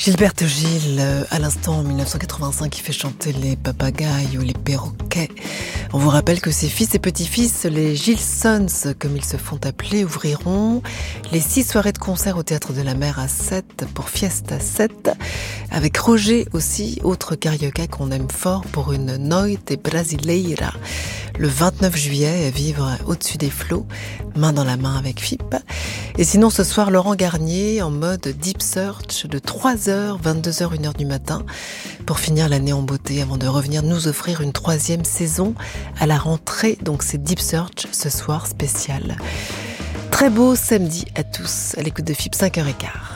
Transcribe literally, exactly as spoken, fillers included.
Gilberte Gil, à l'instant en dix-neuf cent quatre-vingt-cinq, qui fait chanter les papagayes ou les perroquets. On vous rappelle que ses fils et petits-fils, les Gilsons, comme ils se font appeler, ouvriront les six soirées de concert au Théâtre de la Mer à Sète pour Fiesta sept, avec Roger aussi, autre carioca qu'on aime fort pour une Noite Brasileira, le vingt-neuf juillet, vivre au-dessus des flots, main dans la main avec F I P. Et sinon ce soir, Laurent Garnier en mode Deep Search de trois heures, vingt-deux heures, une heure du matin, pour finir l'année en beauté avant de revenir nous offrir une troisième saison à la rentrée. Donc c'est Deep Search ce soir spécial. Très beau samedi à tous à l'écoute de F I P cinq heures quinze.